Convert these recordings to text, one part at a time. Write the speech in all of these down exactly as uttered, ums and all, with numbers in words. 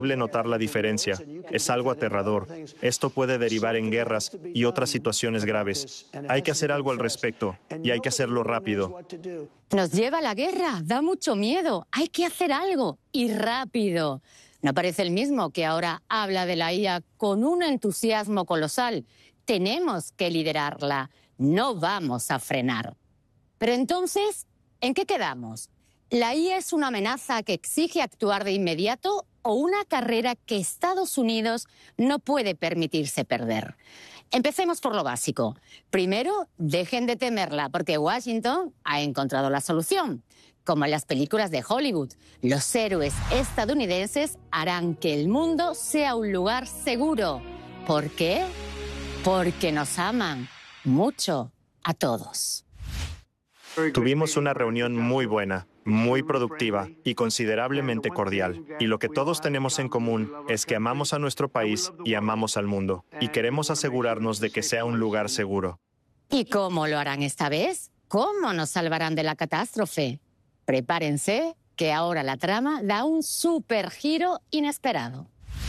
notar la diferencia. Es algo aterrador. Esto puede derivar en guerras y otras situaciones graves. Hay que hacer algo al respecto y hay que hacerlo rápido. Nos lleva a la guerra, da mucho miedo. Hay que hacer algo y rápido. No parece el mismo que ahora habla de la I A con un entusiasmo colosal. Tenemos que liderarla. No vamos a frenar. Pero entonces, ¿en qué quedamos? ¿La I A es una amenaza que exige actuar de inmediato o una carrera que Estados Unidos no puede permitirse perder? Empecemos por lo básico. Primero, dejen de temerla, porque Washington ha encontrado la solución. Como en las películas de Hollywood, los héroes estadounidenses harán que el mundo sea un lugar seguro. ¿Por qué? Porque nos aman mucho a todos. Tuvimos una reunión muy buena, muy productiva y considerablemente cordial. Y lo que todos tenemos en común es que amamos a nuestro país y amamos al mundo. Y queremos asegurarnos de que sea un lugar seguro. ¿Y cómo lo harán esta vez? ¿Cómo nos salvarán de la catástrofe? Prepárense, que ahora la trama da un super giro inesperado.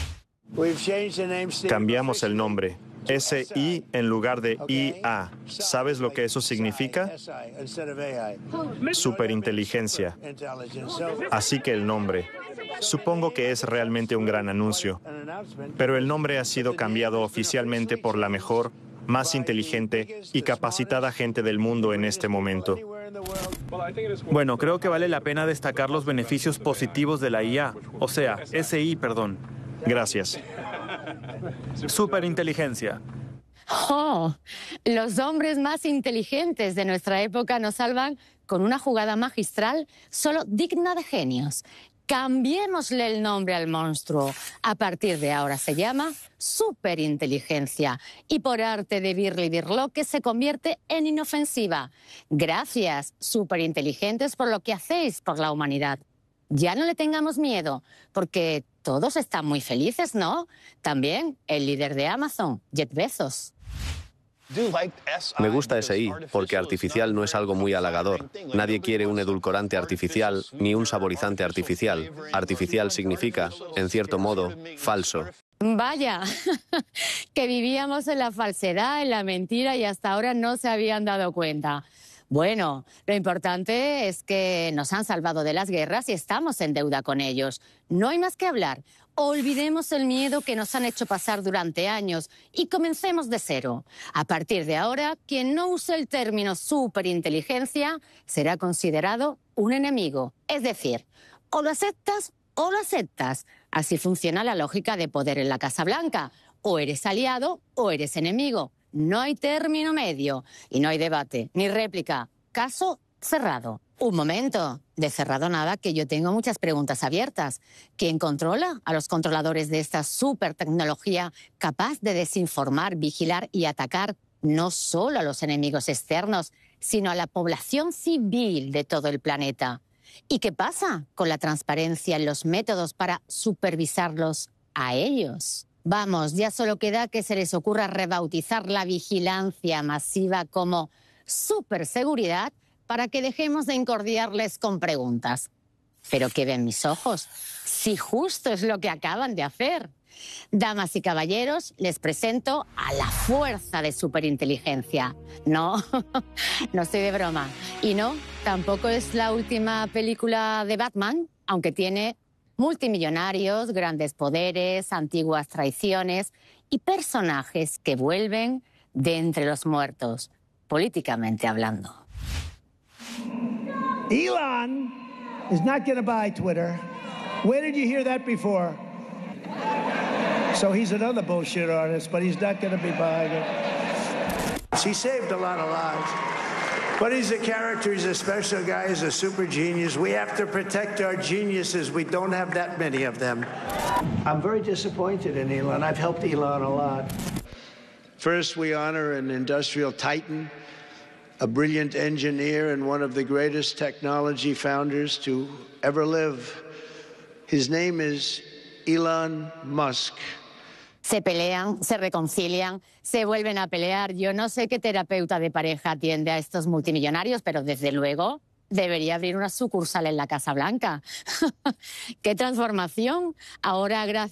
Cambiamos el nombre. S I en lugar de I A. ¿Sabes lo que eso significa? Superinteligencia. Así que el nombre. Supongo que es realmente un gran anuncio. Pero el nombre ha sido cambiado oficialmente por la mejor, más inteligente y capacitada gente del mundo en este momento. Bueno, creo que vale la pena destacar los beneficios positivos de la I A. O sea, S I, perdón. Gracias. Superinteligencia. ¡Oh! Los hombres más inteligentes de nuestra época nos salvan con una jugada magistral solo digna de genios. Cambiémosle el nombre al monstruo. A partir de ahora se llama superinteligencia y por arte de Birli Birloque se convierte en inofensiva. Gracias, superinteligentes, por lo que hacéis por la humanidad. Ya no le tengamos miedo, porque todos están muy felices, ¿no? También el líder de Amazon, Jeff Bezos. Me gusta S I, porque artificial no es algo muy halagador. Nadie quiere un edulcorante artificial ni un saborizante artificial. Artificial significa, en cierto modo, falso. Vaya, que vivíamos en la falsedad, en la mentira y hasta ahora no se habían dado cuenta. Bueno, lo importante es que nos han salvado de las guerras y estamos en deuda con ellos. No hay más que hablar. Olvidemos el miedo que nos han hecho pasar durante años y comencemos de cero. A partir de ahora, quien no use el término superinteligencia será considerado un enemigo. Es decir, o lo aceptas o lo aceptas. Así funciona la lógica de poder en la Casa Blanca. O eres aliado o eres enemigo. No hay término medio y no hay debate ni réplica. Caso cerrado. Un momento. De cerrado nada, que yo tengo muchas preguntas abiertas. ¿Quién controla a los controladores de esta super tecnología capaz de desinformar, vigilar y atacar no solo a los enemigos externos, sino a la población civil de todo el planeta? ¿Y qué pasa con la transparencia en los métodos para supervisarlos a ellos? Vamos, ya solo queda que se les ocurra rebautizar la vigilancia masiva como superseguridad para que dejemos de incordiarles con preguntas. ¿Pero qué ven mis ojos? Si justo es lo que acaban de hacer. Damas y caballeros, les presento a la fuerza de superinteligencia. No, no estoy de broma. Y no, tampoco es la última película de Batman, aunque tiene multimillonarios, grandes poderes, antiguas traiciones y personajes que vuelven de entre los muertos, políticamente hablando. Elon is not going to buy Twitter. Where did you hear that before? So he's another bullshit artist, but he's not going to be buying it. He saved a lot of lives. But he's a character, he's a special guy, he's a super genius. We have to protect our geniuses. We don't have that many of them. I'm very disappointed in Elon. I've helped Elon a lot. First, we honor an industrial titan, a brilliant engineer and one of the greatest technology founders to ever live. His name is Elon Musk. Se pelean, se reconcilian, se vuelven a pelear. Yo no sé qué terapeuta de pareja atiende a estos multimillonarios, pero desde luego debería abrir una sucursal en la Casa Blanca. ¡Qué transformación! Ahora, gracias